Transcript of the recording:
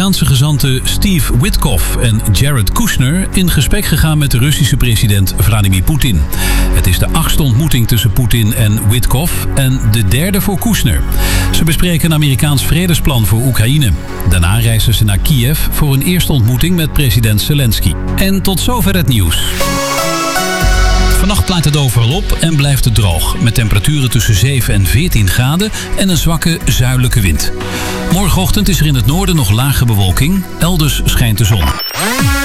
Amerikaanse gezanten Steve Witkoff en Jared Kushner in gesprek gegaan met de Russische president Vladimir Poetin. Het is de 8e ontmoeting tussen Poetin en Witkoff en de 3e voor Kushner. Ze bespreken een Amerikaans vredesplan voor Oekraïne. Daarna reizen ze naar Kiev voor een eerste ontmoeting met president Zelensky. En tot zover het nieuws. Vannacht klaart het overal op en blijft het droog. Met temperaturen tussen 7 en 14 graden en een zwakke zuidelijke wind. Morgenochtend is er in het noorden nog lage bewolking. Elders schijnt de zon.